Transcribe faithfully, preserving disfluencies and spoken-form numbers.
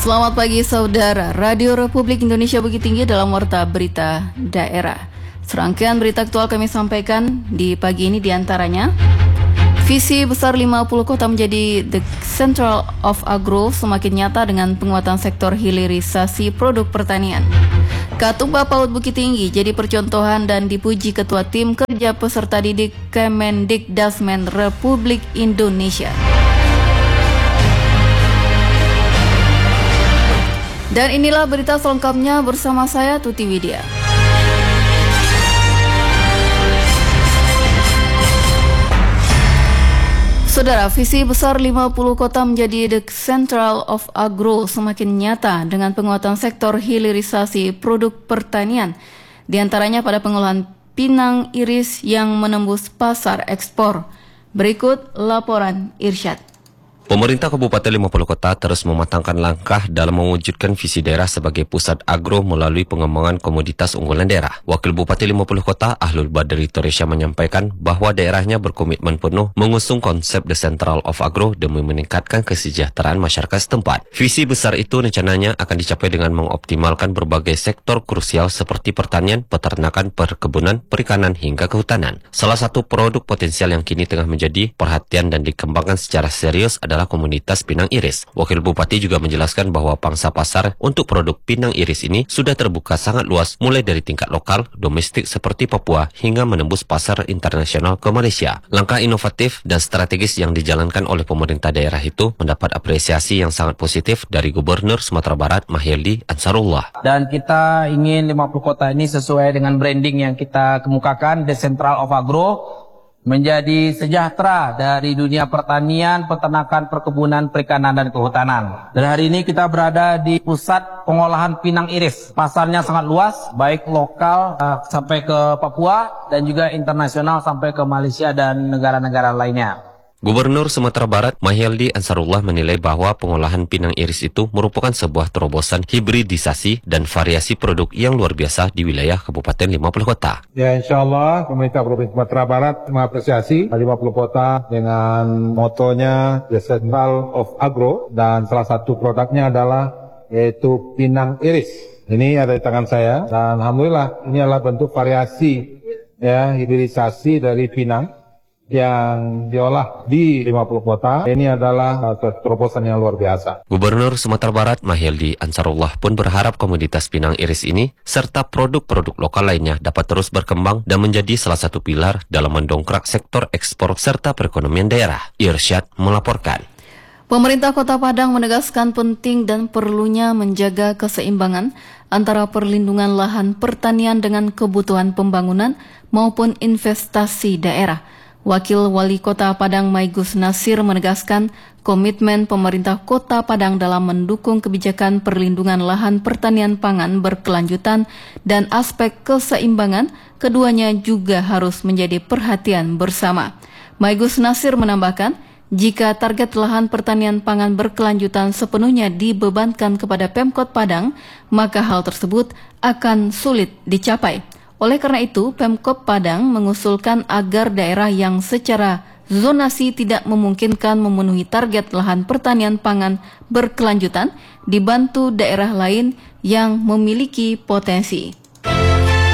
Selamat pagi saudara, Radio Republik Indonesia Bukit Tinggi dalam Warta Berita Daerah. Serangkaian berita aktual kami sampaikan di pagi ini diantaranya: visi besar lima puluh kota menjadi the central of agro semakin nyata dengan penguatan sektor hilirisasi produk pertanian. Katupa PAUD Bukit Tinggi jadi percontohan dan dipuji Ketua Tim Kerja Peserta Didik Kemendikdasmen Republik Indonesia. Dan inilah berita selengkapnya bersama saya Tuti Widya. Saudara, visi besar lima puluh kota menjadi the central of agro semakin nyata dengan penguatan sektor hilirisasi produk pertanian. Di antaranya pada pengolahan pinang iris yang menembus pasar ekspor. Berikut laporan Irsyad. Pemerintah Kabupaten lima puluh Kota terus mematangkan langkah dalam mewujudkan visi daerah sebagai pusat agro melalui pengembangan komoditas unggulan daerah. Wakil Bupati lima puluh Kota Ahlul Badri Toresya menyampaikan bahwa daerahnya berkomitmen penuh mengusung konsep The Central of Agro demi meningkatkan kesejahteraan masyarakat setempat. Visi besar itu rencananya akan dicapai dengan mengoptimalkan berbagai sektor krusial seperti pertanian, peternakan, perkebunan, perikanan hingga kehutanan. Salah satu produk potensial yang kini tengah menjadi perhatian dan dikembangkan secara serius adalah komunitas pinang iris. Wakil Bupati juga menjelaskan bahwa pangsa pasar untuk produk pinang iris ini sudah terbuka sangat luas mulai dari tingkat lokal, domestik seperti Papua hingga menembus pasar internasional ke Malaysia. Langkah inovatif dan strategis yang dijalankan oleh pemerintah daerah itu mendapat apresiasi yang sangat positif dari Gubernur Sumatera Barat Mahyildi Ansarullah. Dan kita ingin lima puluh kota ini sesuai dengan branding yang kita kemukakan, The Central of Agro, menjadi sejahtera dari dunia pertanian, peternakan, perkebunan, perikanan, dan kehutanan. Dan hari ini kita berada di pusat pengolahan pinang iris. Pasarnya sangat luas, baik lokal uh, sampai ke Papua dan juga internasional sampai ke Malaysia dan negara-negara lainnya. Gubernur Sumatera Barat Mahyildi Ansarullah menilai bahwa pengolahan pinang iris itu merupakan sebuah terobosan hibridisasi dan variasi produk yang luar biasa di wilayah Kabupaten lima puluh Kota. Ya, insya Allah pemerintah Provinsi Sumatera Barat mengapresiasi lima puluh kota dengan motonya The Central of Agro, dan salah satu produknya adalah yaitu pinang iris. Ini ada di tangan saya dan alhamdulillah ini adalah bentuk variasi ya hibridisasi dari pinang yang diolah di lima puluh kota. Ini adalah terobosan yang luar biasa. Gubernur Sumatera Barat Mahyildi Ansarullah pun berharap komoditas pinang iris ini serta produk-produk lokal lainnya dapat terus berkembang dan menjadi salah satu pilar dalam mendongkrak sektor ekspor serta perekonomian daerah. Irsyad melaporkan. Pemerintah Kota Padang menegaskan penting dan perlunya menjaga keseimbangan antara perlindungan lahan pertanian dengan kebutuhan pembangunan maupun investasi daerah. Wakil Wali Kota Padang Maigus Nasir menegaskan komitmen pemerintah Kota Padang dalam mendukung kebijakan perlindungan lahan pertanian pangan berkelanjutan dan aspek keseimbangan keduanya juga harus menjadi perhatian bersama. Maigus Nasir menambahkan, jika target lahan pertanian pangan berkelanjutan sepenuhnya dibebankan kepada Pemkot Padang, maka hal tersebut akan sulit dicapai. Oleh karena itu, Pemkot Padang mengusulkan agar daerah yang secara zonasi tidak memungkinkan memenuhi target lahan pertanian pangan berkelanjutan dibantu daerah lain yang memiliki potensi.